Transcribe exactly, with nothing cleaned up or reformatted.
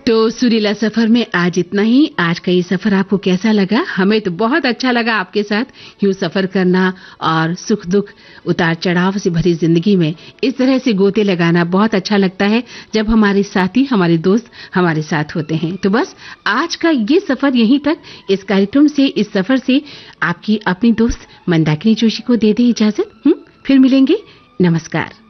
तो सुरीला सफर में आज इतना ही। आज का ये सफर आपको कैसा लगा? हमें तो बहुत अच्छा लगा आपके साथ यूं सफर करना और सुख दुख उतार चढ़ाव से भरी जिंदगी में इस तरह से गोते लगाना बहुत अच्छा लगता है जब हमारे साथी, हमारे दोस्त हमारे साथ होते हैं। तो बस आज का ये सफर यहीं तक। इस कार्यक्रम से, इस सफर से आपकी अपनी दोस्त मंदाकिनी जोशी को दे दे इजाजत। फिर मिलेंगे। नमस्कार।